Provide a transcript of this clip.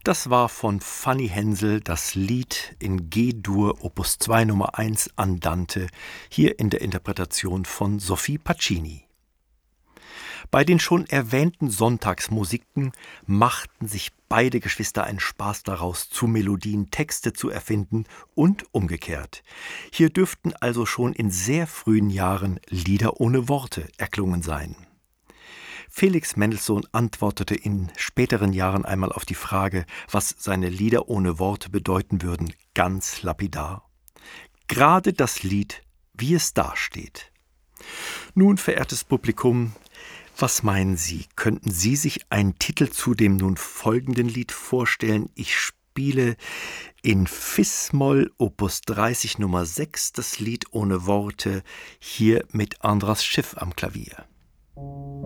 Das war von Fanny Hensel das Lied in G-Dur Opus 2 Nummer 1 Andante, hier in der Interpretation von Sophie Pacini. Bei den schon erwähnten Sonntagsmusiken machten sich beide Geschwister einen Spaß daraus, zu Melodien Texte zu erfinden und umgekehrt. Hier dürften also schon in sehr frühen Jahren Lieder ohne Worte erklungen sein. Felix Mendelssohn antwortete in späteren Jahren einmal auf die Frage, was seine Lieder ohne Worte bedeuten würden, ganz lapidar: Gerade das Lied, wie es dasteht. Nun, verehrtes Publikum, was meinen Sie? Könnten Sie sich einen Titel zu dem nun folgenden Lied vorstellen? Ich spiele in Fis-Moll Opus 30 Nummer 6 das Lied ohne Worte, hier mit Andras Schiff am Klavier.